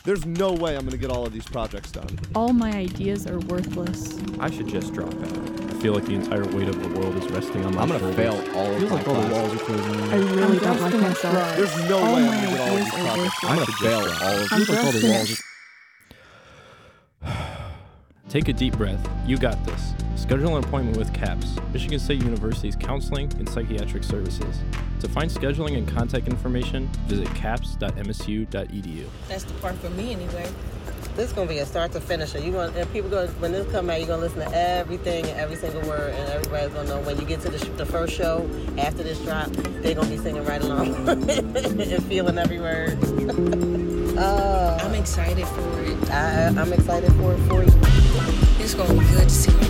There's no way I'm going to get all of these projects done. All my ideas are worthless. I should just drop out. I feel like the entire weight of the world is resting on my shoulders. I'm going to fail all of Feels my like all the classes. walls are closing in. I really don't like myself. There's no All way my I'm going to get all of ideas these are projects done. worthless. I'm going to fail all of I'm Feels like all the dressed walls in are... Take a deep breath. You got this. Schedule an appointment with CAPS, Michigan State University's Counseling and Psychiatric Services. To find scheduling and contact information, visit caps.msu.edu. That's the part for me anyway. This is gonna be a start to finish. People go when this come out, you're gonna listen to everything and every single word, and everybody's gonna know when you get to the first show after this drop, they're gonna be singing right along and feeling every word. I'm excited for it. I'm excited for it for you. It's gonna be good to see you.